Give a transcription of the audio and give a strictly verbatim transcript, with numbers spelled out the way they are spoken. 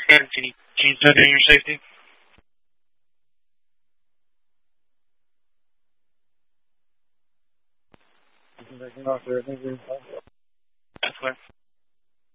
And can you, can you tell me your safety? That's clear.